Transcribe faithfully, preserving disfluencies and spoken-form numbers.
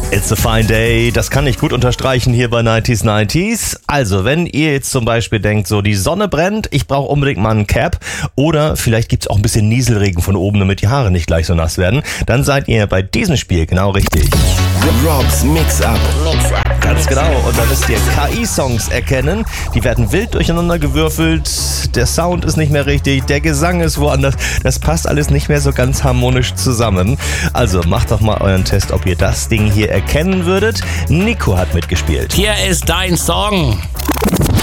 It's a fine day, das kann ich gut unterstreichen hier bei neunzig neunzig. Also, wenn ihr jetzt zum Beispiel denkt, so die Sonne brennt, ich brauche unbedingt mal einen Cap oder vielleicht gibt's auch ein bisschen Nieselregen von oben, damit die Haare nicht gleich so nass werden, dann seid ihr bei diesem Spiel genau richtig. Rob's Mix-Up. Mix-Up. Ganz genau, und da müsst ihr K I-Songs erkennen, die werden wild durcheinander gewürfelt, der Sound ist nicht mehr richtig, der Gesang ist woanders, das passt alles nicht mehr so ganz harmonisch zusammen. Also macht doch mal euren Test, ob ihr das Ding hier erkennen würdet. Nico hat mitgespielt. Hier ist dein Song.